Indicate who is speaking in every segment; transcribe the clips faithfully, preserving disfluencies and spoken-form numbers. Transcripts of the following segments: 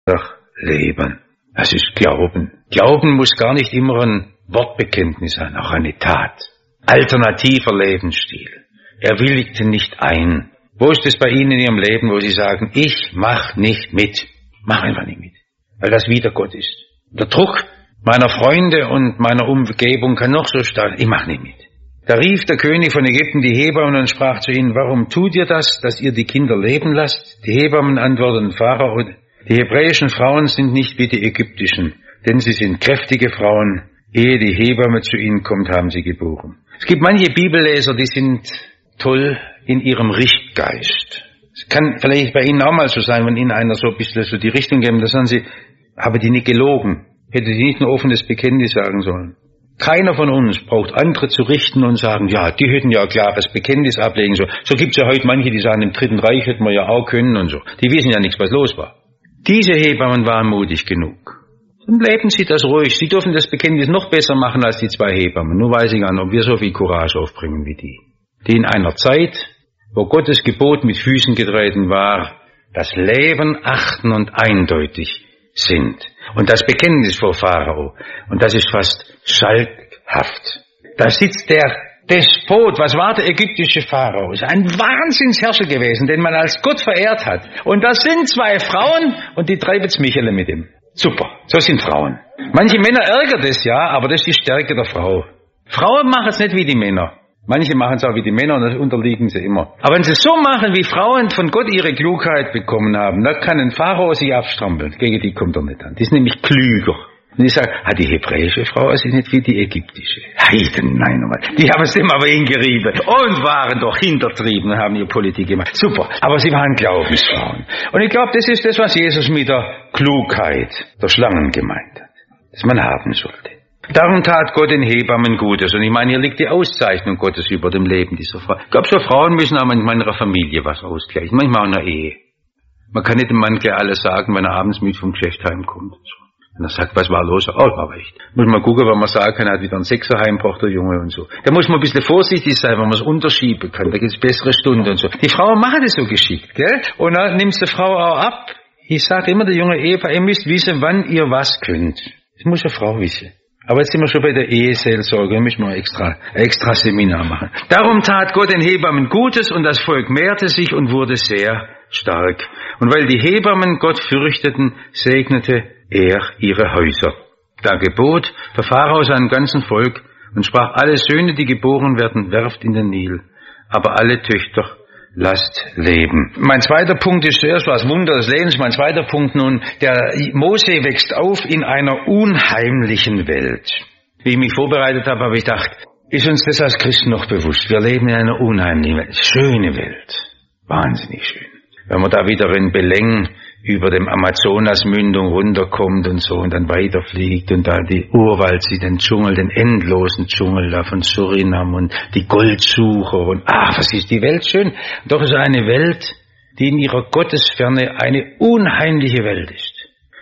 Speaker 1: Leben. Das ist Glauben. Glauben muss gar nicht immer ein Wortbekenntnis sein, auch eine Tat. Alternativer Lebensstil. Er willigte nicht ein. Wo ist es bei Ihnen in Ihrem Leben, wo Sie sagen, ich mach nicht mit? Mach einfach nicht mit. Weil das wieder Gott ist. Der Druck meiner Freunde und meiner Umgebung kann noch so stark, ich mach nicht mit. Da rief der König von Ägypten die Hebammen und sprach zu ihnen, warum tut ihr das, dass ihr die Kinder leben lasst? Die Hebammen antworteten Pharao, die hebräischen Frauen sind nicht wie die ägyptischen, denn sie sind kräftige Frauen. Ehe die Hebamme zu ihnen kommt, haben sie geboren. Es gibt manche Bibelleser, die sind toll in ihrem Richtgeist. Es kann vielleicht bei Ihnen auch mal so sein, wenn Ihnen einer so ein bisschen so die Richtung geben, da sagen Sie, habe die nicht gelogen, hätte die nicht ein offenes Bekenntnis sagen sollen. Keiner von uns braucht andere zu richten und sagen, ja, die hätten ja ein klares Bekenntnis ablegen sollen. So gibt es ja heute manche, die sagen, im Dritten Reich hätten wir ja auch können und so. Die wissen ja nichts, was los war. Diese Hebammen waren mutig genug. Dann leben Sie das ruhig. Sie dürfen das Bekenntnis noch besser machen als die zwei Hebammen. Nur weiß ich gar nicht, ob wir so viel Courage aufbringen wie die. Die in einer Zeit, wo Gottes Gebot mit Füßen getreten war, das Leben achten und eindeutig sind. Und das Bekenntnis vor Pharao. Und das ist fast schalkhaft. Da sitzt der Despot. Was war der ägyptische Pharao? Ist ein Wahnsinnsherrscher gewesen, den man als Gott verehrt hat. Und das sind zwei Frauen und die treibt's Michele mit ihm. Super. So sind Frauen. Manche Männer ärgert es ja, aber das ist die Stärke der Frau. Frauen machen es nicht wie die Männer. Manche machen es auch wie die Männer und das unterliegen sie immer. Aber wenn sie so machen, wie Frauen von Gott ihre Klugheit bekommen haben, dann kann ein Pharao sich abstrampeln. Gegen die kommt er nicht an. Die ist nämlich klüger. Und ich sage, ah, die hebräische Frau ist nicht wie die ägyptische. Heiden, nein, nochmal. Die haben es immer aber hingerieben und waren doch hintertrieben und haben ihre Politik gemacht. Super. Aber sie waren Glaubensfrauen. Und ich glaube, das ist das, was Jesus mit der Klugheit der Schlangen gemeint hat. Das man haben sollte. Darum tat Gott den Hebammen Gutes. Und ich meine, hier liegt die Auszeichnung Gottes über dem Leben dieser Frau. Ich glaube, so Frauen müssen auch manchmal in ihrer Familie was ausgleichen. Manchmal auch in der Ehe. Man kann nicht dem Mann gleich alles sagen, wenn er abends mit vom Geschäft heimkommt. Und er sagt, was war los? Oh, war recht. Muss man gucken, wenn man sagen kann, er hat wieder einen Sechser heimgebracht, der Junge und so. Da muss man ein bisschen vorsichtig sein, wenn man es unterschieben kann. Da gibt es bessere Stunden und so. Die Frauen machen das so geschickt, gell? Und dann nimmt die Frau auch ab. Ich sage immer der junge Eva, ihr müsst wissen, wann ihr was könnt. Das muss eine Frau wissen. Aber jetzt sind wir schon bei der Eheseelsorge, da müssen wir extra, extra Seminar machen. Darum tat Gott den Hebammen Gutes und das Volk mehrte sich und wurde sehr stark. Und weil die Hebammen Gott fürchteten, segnete er ihre Häuser. Da gebot der Pharao seinem ganzen Volk und sprach, alle Söhne, die geboren werden, werft in den Nil, aber alle Töchter lasst leben. Mein zweiter Punkt ist zuerst was Wunder des Lebens. Mein zweiter Punkt nun, der Mose wächst auf in einer unheimlichen Welt. Wie ich mich vorbereitet habe, habe ich gedacht, ist uns das als Christen noch bewusst? Wir leben in einer unheimlichen Welt. Schöne Welt. Wahnsinnig schön. Wenn man da wieder in Beleng über dem Amazonasmündung runterkommt und so und dann weiterfliegt und da die Urwald sieht, den Dschungel, den endlosen Dschungel da von Surinam und die Goldsucher und ach, was ist die Welt schön. Doch ist es eine Welt, die in ihrer Gottesferne eine unheimliche Welt ist.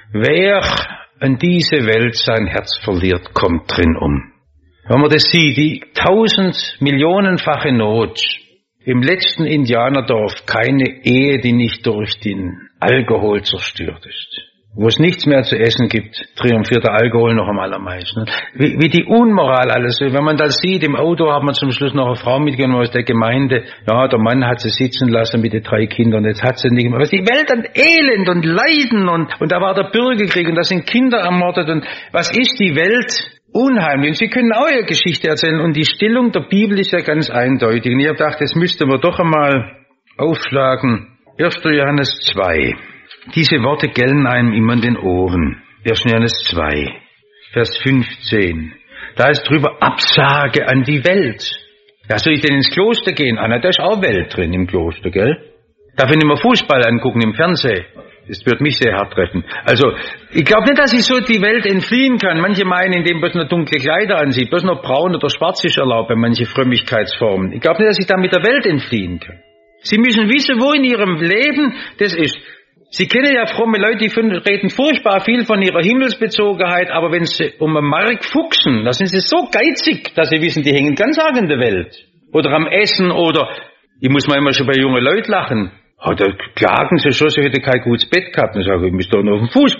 Speaker 1: Wer an diese Welt sein Herz verliert, kommt drin um. Wenn man das sieht, die tausend millionenfache Not im letzten Indianerdorf, keine Ehe, die nicht durch den Alkohol zerstört ist. Wo es nichts mehr zu essen gibt, triumphiert der Alkohol noch am allermeisten. Wie, wie die Unmoral alles. Wenn man das sieht, im Auto hat man zum Schluss noch eine Frau mitgenommen aus der Gemeinde. Ja, der Mann hat sie sitzen lassen mit den drei Kindern, jetzt hat sie nicht mehr. Was die Welt an Elend und Leiden und, und da war der Bürgerkrieg und da sind Kinder ermordet und was ist die Welt? Unheimlich. Und Sie können auch Ihre Geschichte erzählen und die Stellung der Bibel ist ja ganz eindeutig. Und ich habe gedacht, das müsste man doch einmal aufschlagen. erster Johannes zwei. Diese Worte gellen einem immer in den Ohren. erster Johannes zwei, Vers fünfzehn. Da ist drüber Absage an die Welt. Ja, soll ich denn ins Kloster gehen? Anna, da ist auch Welt drin im Kloster, gell? Darf ich nicht mal Fußball angucken im Fernsehen? Das wird mich sehr hart treffen. Also, ich glaube nicht, dass ich so die Welt entfliehen kann. Manche meinen, indem man bloß nur dunkle Kleider ansieht, bloß nur braun oder schwarz ist erlaubt bei manchen Frömmigkeitsformen. Ich glaube nicht, dass ich da mit der Welt entfliehen kann. Sie müssen wissen, wo in Ihrem Leben das ist. Sie kennen ja fromme Leute, die reden furchtbar viel von ihrer Himmelsbezogenheit, aber wenn sie um einen Mark fuchsen, da sind sie so geizig, dass sie wissen, die hängen ganz arg in der Welt. Oder am Essen oder, ich muss mal immer schon bei jungen Leuten lachen, hat er, klagen sie schon, sie hätte kein gutes Bett gehabt. Dann sage ich, wir müssen doch noch auf dem Fußball